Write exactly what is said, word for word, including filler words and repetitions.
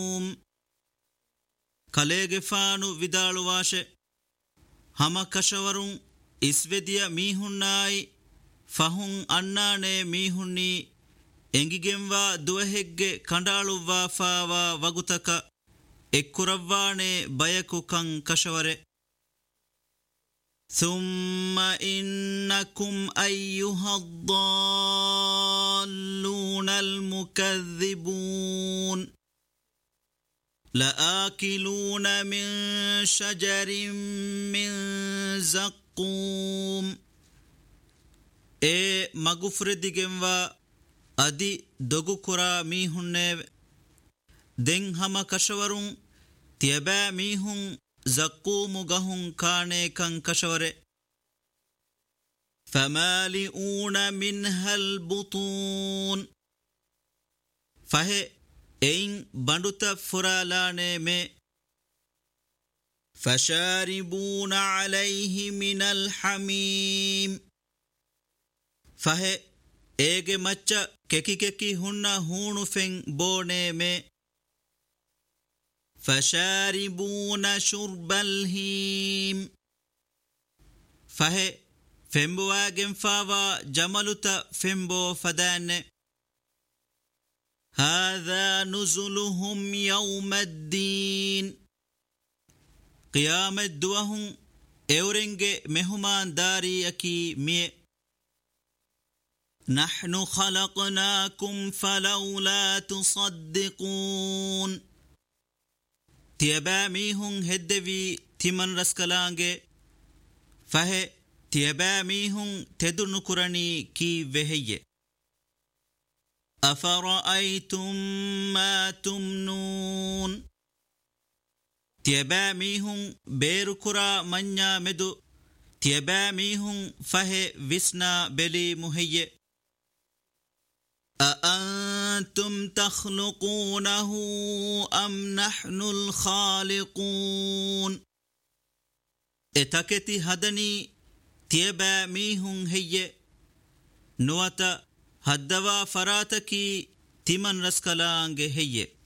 ಕಲೆಗೆಫಾನು ವಿದಾಳುವಾಶೆ ಹಮ ಕಶವರುಂ ಇಸ್ವೆದಿಯ ಮೀಹುನ್ನಾಯಿ ಫಹುಂ ಅಣ್ಣಾನೆ ಮೀಹುಣ್ಣಿ ಎಂಗಿಗೆಂವಾ ದುವಹೆಗ್ಗೆ ಕಂಡಾಳುವ್ವಾ ಫಾವಾ ವಗುತಕ ಎಕ್ಕುರವ್ವಾಣೆ ಬಯಕು ಕಂ ಕಶವರೆ ثم إنكم أيها الضالون المكذبون لآكلون من شجر من زقوم إي مغفر ديگنوا أدي دوغو كرا ميهن دين هما كشورون تيبا ميهن زقوم غهن كاني كان كشوره فمالئون منها البطون فهي اين بندت فرالانه مي فشاربون عليه من الحميم فهي ايگه مچ ككي ككي هنا هونو فين بونه مي فشاربون شرب الهيم فهي فيمبواغن فاوا جملتا فيمبو فدان هذا نزلهم يوم الدين قيام الدوهم اورنج مهمان داري اكي مي نحن خلقناكم فلولا تصدقون تيبا ميهن هدوي تمن رسكلانگه فهي تيبا ميهن تدن كرني كي وهي أفرأيتم ما تمنون تيبا ميهن بيركرا منيا مدو تيبا ميهن فهي وسنا بلي مهي أأنتم تخلقونه أم نحن الخالقون اتكتي هدني تيبا ميهن هي نوتا هدوا فراتكي تمن رسكلانگ هي